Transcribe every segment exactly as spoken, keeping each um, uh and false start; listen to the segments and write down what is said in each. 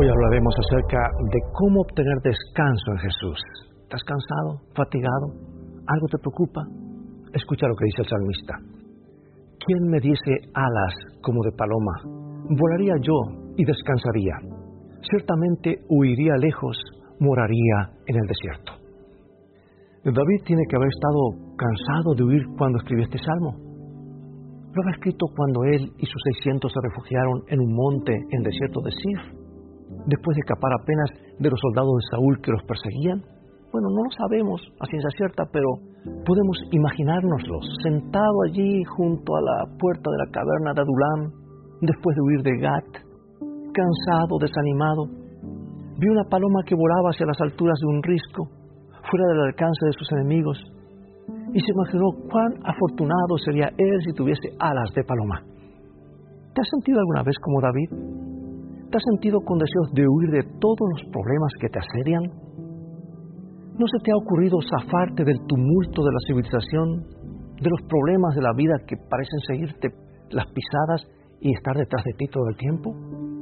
Hoy hablaremos acerca de cómo obtener descanso en Jesús. ¿Estás cansado? ¿Fatigado? ¿Algo te preocupa? Escucha lo que dice el salmista. ¿Quién me diese alas como de paloma? Volaría yo y descansaría. Ciertamente huiría lejos, moraría en el desierto. David tiene que haber estado cansado de huir cuando escribió este salmo. Lo había escrito cuando él y sus seiscientos se refugiaron en un monte en el desierto de Sif, después de escapar apenas de los soldados de Saúl que los perseguían. Bueno, no lo sabemos a ciencia cierta, pero podemos imaginárnoslo, sentado allí junto a la puerta de la caverna de Adulam, después de huir de Gat, cansado, desanimado. Vio una paloma que volaba hacia las alturas de un risco, fuera del alcance de sus enemigos, y se imaginó cuán afortunado sería él si tuviese alas de paloma. ¿Te has sentido alguna vez como David? ¿Te has sentido con deseos de huir de todos los problemas que te asedian? ¿No se te ha ocurrido zafarte del tumulto de la civilización, de los problemas de la vida que parecen seguirte las pisadas y estar detrás de ti todo el tiempo?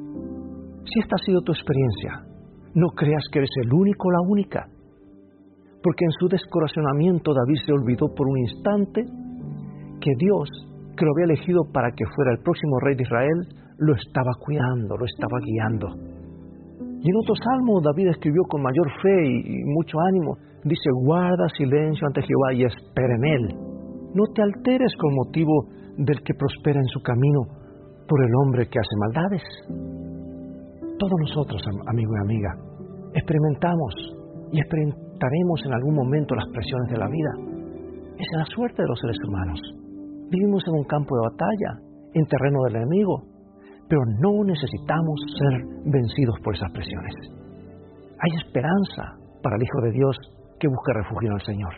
Si esta ha sido tu experiencia, no creas que eres el único o la única, porque en su descorazonamiento David se olvidó por un instante que Dios, que lo había elegido para que fuera el próximo rey de Israel, lo estaba cuidando, lo estaba guiando. Y en otro salmo David escribió con mayor fe y, y mucho ánimo, dice: guarda silencio ante Jehová y espera en él. No te alteres con motivo del que prospera en su camino, por el hombre que hace maldades. Todos nosotros, amigo y amiga, experimentamos y experimentaremos en algún momento las presiones de la vida. Esa es la suerte de los seres humanos. Vivimos en un campo de batalla, en terreno del enemigo, pero no necesitamos ser vencidos por esas presiones. Hay esperanza para el Hijo de Dios que busca refugio en el Señor.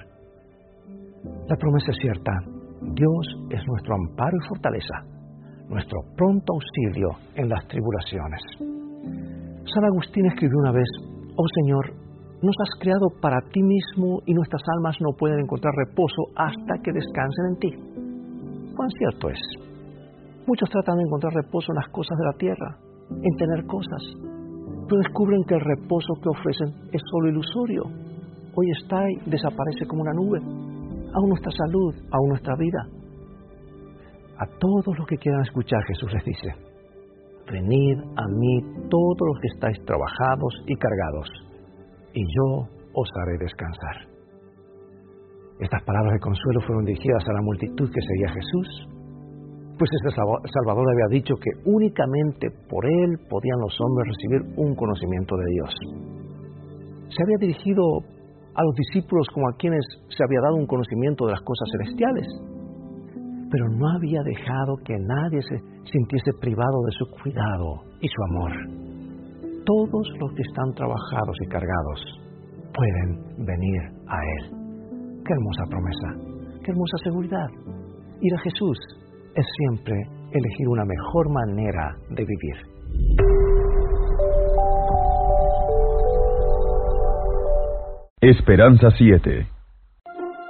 La promesa es cierta. Dios es nuestro amparo y fortaleza, nuestro pronto auxilio en las tribulaciones. San Agustín escribió una vez: oh Señor, nos has creado para ti mismo y nuestras almas no pueden encontrar reposo hasta que descansen en ti. ¿Cuán cierto es? Muchos tratan de encontrar reposo en las cosas de la tierra, en tener cosas, pero descubren que el reposo que ofrecen es solo ilusorio. Hoy está y desaparece como una nube. Aún nuestra salud, aún nuestra vida. A todos los que quieran escuchar, Jesús les dice: venid a mí todos los que estáis trabajados y cargados, y yo os haré descansar. Estas palabras de consuelo fueron dirigidas a la multitud que seguía a Jesús, pues este Salvador había dicho que únicamente por él podían los hombres recibir un conocimiento de Dios. Se había dirigido a los discípulos como a quienes se había dado un conocimiento de las cosas celestiales, pero no había dejado que nadie se sintiese privado de su cuidado y su amor. Todos los que están trabajados y cargados pueden venir a Él. ¡Qué hermosa promesa! ¡Qué hermosa seguridad! Ir a Jesús es siempre elegir una mejor manera de vivir. Esperanza siete.